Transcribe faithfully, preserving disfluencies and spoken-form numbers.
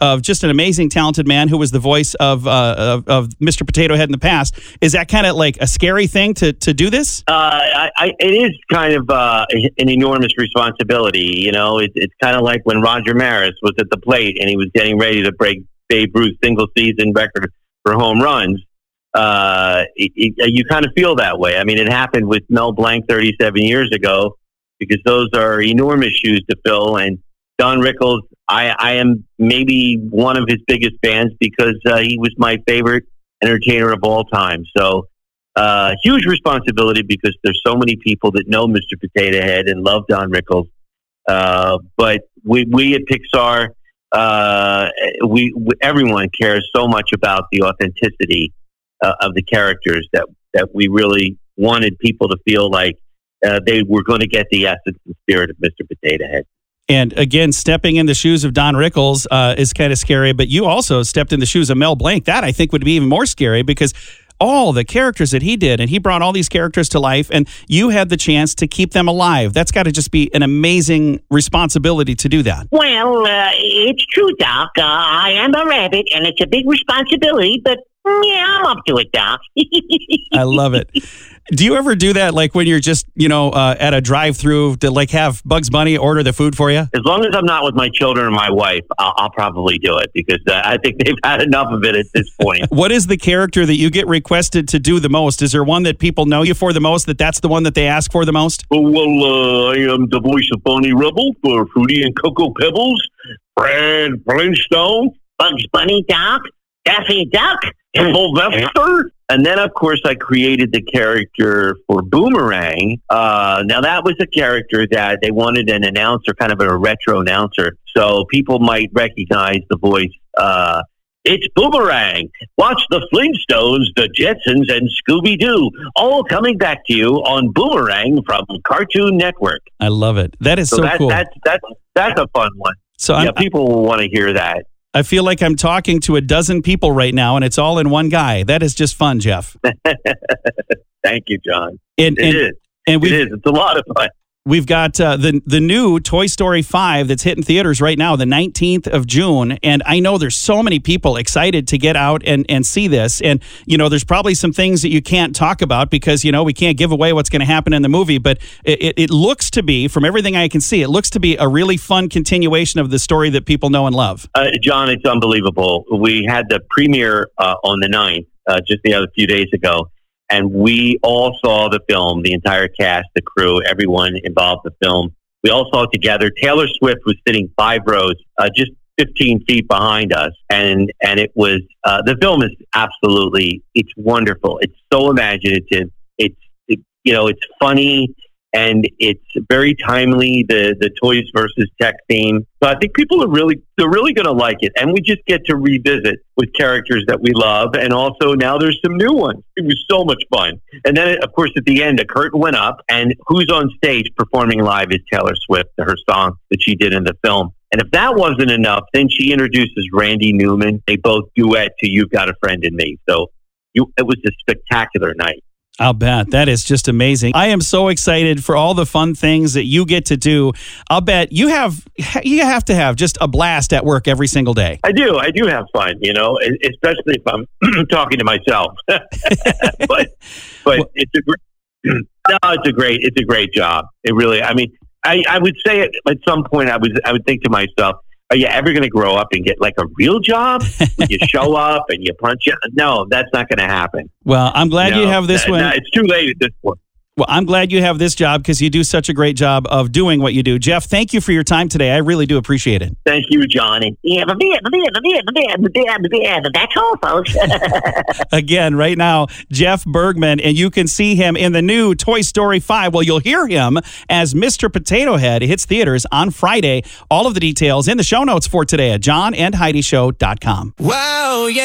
of just an amazing, talented man who was the voice of uh, of, of Mister Potato Head in the past. Is that kind of like a scary thing to to do this? Uh, I, I, it is kind of uh, an enormous responsibility. You know, it, it's kind of like when Roger Maris was at the plate and he was getting ready to break Babe Ruth's single season record for home runs. Uh, it, it, you kind of feel that way. I mean, it happened with Mel Blanc thirty-seven years ago, because those are enormous shoes to fill. And Don Rickles, I, I am maybe one of his biggest fans because uh, he was my favorite entertainer of all time. So uh, huge responsibility, because there's so many people that know Mister Potato Head and love Don Rickles. Uh, but we, we at Pixar, uh, we, we everyone cares so much about the authenticity uh, of the characters that that we really wanted people to feel like uh, they were going to get the essence and spirit of Mister Potato Head. And again, stepping in the shoes of Don Rickles uh, is kind of scary, but you also stepped in the shoes of Mel Blanc. That, I think, would be even more scary, because all the characters that he did, and he brought all these characters to life, and you had the chance to keep them alive. That's got to just be an amazing responsibility to do that. Well, uh, it's true, Doc. Uh, I am a rabbit, and it's a big responsibility, but yeah, I'm up to it, Doc. I love it. Do you ever do that, like when you're just, you know, uh, at a drive-through to like have Bugs Bunny order the food for you? As long as I'm not with my children or my wife, I'll, I'll probably do it, because uh, I think they've had enough of it at this point. What is the character that you get requested to do the most? Is there one that people know you for the most, that that's the one that they ask for the most? Oh, well, uh, I am the voice of Bonnie Rubble for Fruity and Cocoa Pebbles, Fred Flintstone, Bugs Bunny, Doc, Daffy Duck, Sylvester. And then, of course, I created the character for Boomerang. Uh, now, that was a character that they wanted an announcer, kind of a retro announcer, so people might recognize the voice. Uh, it's Boomerang. Watch the Flintstones, the Jetsons, and Scooby-Doo, all coming back to you on Boomerang from Cartoon Network. I love it. That is so, so that, cool. That's, that's, that's a fun one. So yeah, I'm, people will want to hear that. I feel like I'm talking to a dozen people right now, and it's all in one guy. That is just fun, Jeff. Thank you, John. And, it and, is. And it is. It's a lot of fun. We've got uh, the the new Toy Story five that's hitting theaters right now, the nineteenth of June. And I know there's so many people excited to get out and, and see this. And, you know, there's probably some things that you can't talk about because, you know, we can't give away what's going to happen in the movie. But it, it looks to be, from everything I can see, it looks to be a really fun continuation of the story that people know and love. Uh, John, it's unbelievable. We had the premiere uh, on the ninth, uh, just the other few days ago. And we all saw the film, the entire cast, the crew, everyone involved in the film. We all saw it together. Taylor Swift was sitting five rows, uh, just fifteen feet behind us. And and it was, uh, the film is absolutely, it's wonderful. It's so imaginative. It's, it, you know, it's funny. And it's very timely, the, the toys versus tech theme. So I think people are really, they're really going to like it. And we just get to revisit with characters that we love. And also now there's some new ones. It was so much fun. And then, of course, at the end, a curtain went up. And who's on stage performing live is Taylor Swift, her song that she did in the film. And if that wasn't enough, then she introduces Randy Newman. They both duet to You've Got a Friend in Me. So you, it was a spectacular night. I'll bet. That is just amazing. I am so excited for all the fun things that you get to do. I'll bet you have you have to have just a blast at work every single day. I do. I do have fun, you know, especially if I'm talking to myself. but but well, it's a great, no, it's a great it's a great job. It really. I mean, I, I would say at, at some point I was I would think to myself, are you ever going to grow up and get like a real job? Where you show up and you punch it? No, that's not going to happen. Well, I'm glad no, you have this no, one. No, it's too late at this point. Well, I'm glad you have this job because you do such a great job of doing what you do. Jeff, thank you for your time today. I really do appreciate it. Thank you, John. And yeah, that's all, folks. Again, right now, Jeff Bergman, and you can see him in the new Toy Story five. Well, you'll hear him as Mister Potato Head. It hits theaters on Friday. All of the details in the show notes for today at john and heidi show dot com. Wow, yeah.